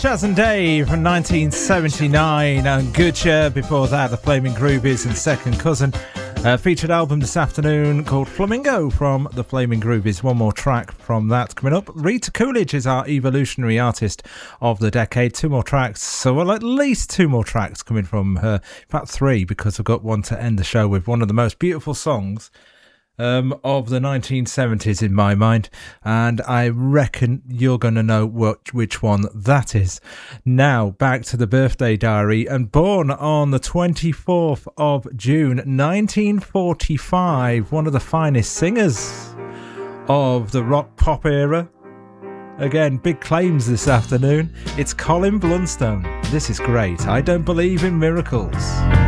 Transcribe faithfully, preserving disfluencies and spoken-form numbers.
Chas and Dave from nineteen seventy-nine, and Goodyear before that, the Flaming Groovies and Second Cousin. Uh, featured album this afternoon called Flamingo from the Flaming Groovies. One more track from that coming up. Rita Coolidge is our evolutionary artist of the decade. Two more tracks, so well, at least two more tracks coming from her. In fact, three, because I've got one to end the show with. One of the most beautiful songs Um, of the nineteen seventies in my mind, and I reckon you're going to know what, which one that is. Now back to the birthday diary, and born on the twenty-fourth of June nineteen forty-five, one of the finest singers of the rock pop era. Again, big claims this afternoon. It's Colin Blunstone. This is great. I Don't Believe in Miracles.